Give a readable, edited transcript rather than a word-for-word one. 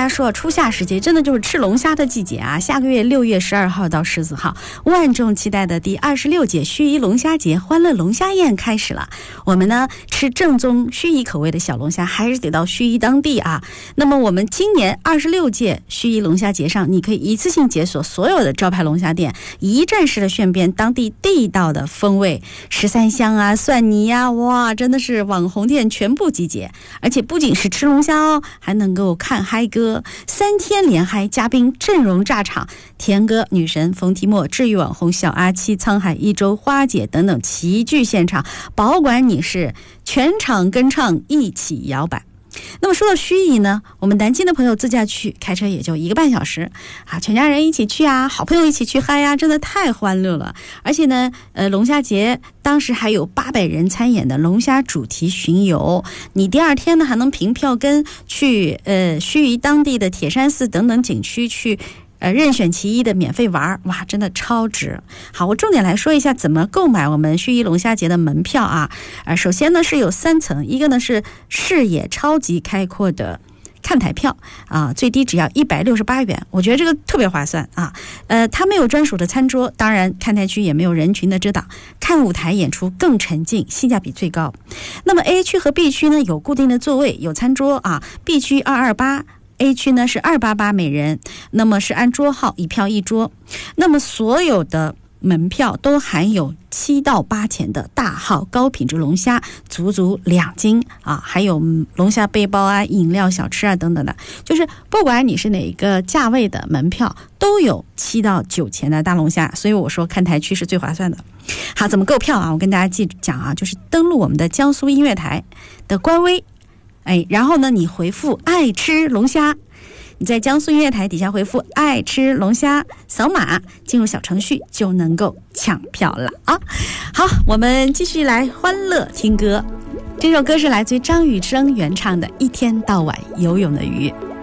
家说，初夏时节真的就是吃龙虾的季节啊！下个月6月12号到14号，万众期待的第26届盱眙龙虾节欢乐龙虾宴开始了。我们呢吃正宗盱眙口味的小龙虾，还是得到盱眙当地啊。那么我们今年26届盱眙龙虾节上，你可以一次性解锁所有的招牌龙虾店，一站式的炫遍当地地道的风味，13香啊、蒜泥啊，哇，真的是网红店全部集结。而且不仅是吃龙虾哦，还能够看嗨歌，3天连嗨，嘉宾阵容炸场，田哥、女神冯提莫、治愈网红小阿七、沧海一周、花姐等等齐聚现场，保管你是全场跟唱，一起摇摆。那么说到盱眙呢，我们南京的朋友自驾去，开车也就1个半小时啊，全家人一起去啊，好朋友一起去嗨呀，真的太欢乐了。而且呢，龙虾节当时还有800人参演的龙虾主题巡游，你第2天呢还能凭票根去盱眙当地的铁山寺等等景区去任选其一的免费玩，哇，真的超值。好，我重点来说一下怎么购买我们盱眙龙虾节的门票啊。首先呢是有3层，一个呢是视野超级开阔的看台票啊，最低只要168元，我觉得这个特别划算啊。它没有专属的餐桌，当然看台区也没有人群的遮挡，看舞台演出更沉浸，性价比最高。那么 A 区和 B 区呢有固定的座位，有餐桌啊 ，B 区228。A 区呢是288每人，那么是按桌号1票1桌。那么所有的门票都含有7到8钱的大号高品质龙虾，足足2斤啊，还有龙虾背包啊、饮料、小吃啊等等的，就是不管你是哪个价位的门票，都有7到9钱的大龙虾，所以我说看台区是最划算的。好，怎么购票啊？我跟大家讲啊，就是登录我们的江苏音乐台的官微。然后呢，你回复爱吃龙虾，你在江苏音乐台底下回复爱吃龙虾，扫码进入小程序就能够抢票了啊！好，我们继续来欢乐听歌。这首歌是来自于张雨生原唱的《一天到晚游泳的鱼》。